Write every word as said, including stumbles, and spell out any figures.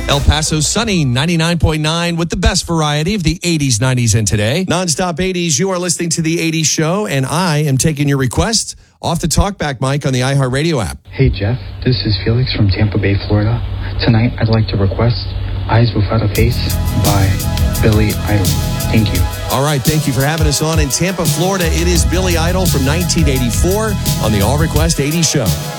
El Paso sunny, ninety-nine point nine with the best variety of the eighties, nineties, and today. Nonstop eighties, you are listening to The eighties Show, and I am taking your requests off the talkback mic on the iHeartRadio app. Hey, Jeff, this is Felix from Tampa Bay, Florida. Tonight, I'd like to request Eyes Without a Face by Billy Idol. Thank you. All right, thank you for having us on in Tampa, Florida. It is Billy Idol from nineteen eighty-four on the All Request eighties Show.